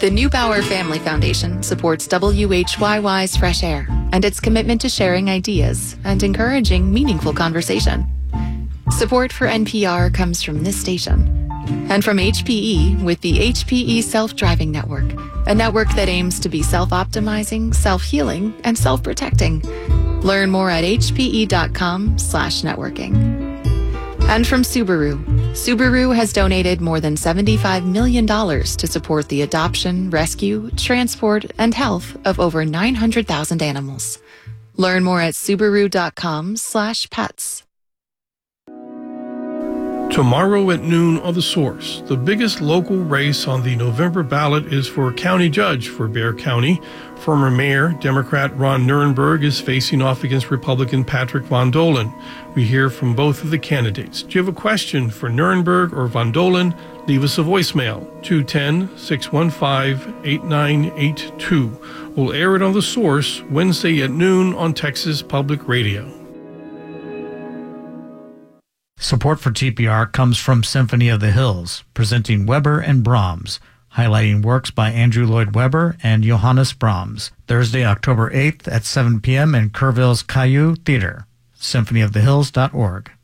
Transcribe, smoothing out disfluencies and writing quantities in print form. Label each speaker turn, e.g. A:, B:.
A: The Neubauer Family Foundation supports WHYY's Fresh Air and its commitment to sharing ideas and encouraging meaningful conversation. Support for NPR comes from this station and from HPE with the HPE Self-Driving Network, a network that aims to be self-optimizing, self-healing, and self-protecting. Learn more at hpe.com/networking. And from Subaru. Subaru has donated more than $75 million to support the adoption, rescue, transport, and health of over 900,000 animals. Learn more at subaru.com/pets.
B: Tomorrow at noon on The Source, the biggest local race on the November ballot is for county judge for Bexar County. Former Mayor, Democrat Ron Nirenberg, is facing off against Republican Patrick Von Dohlen. We hear from both of the candidates. Do you have a question for Nirenberg or Von Dohlen? Leave us a voicemail, 210-615-8982. We'll air it on The Source Wednesday at noon on Texas Public Radio.
C: Support for TPR comes from Symphony of the Hills, presenting Weber and Brahms, highlighting works by Andrew Lloyd Webber and Johannes Brahms. Thursday, October 8th at 7 p.m. in Kerrville's Caillou Theater. symphonyofthehills.org.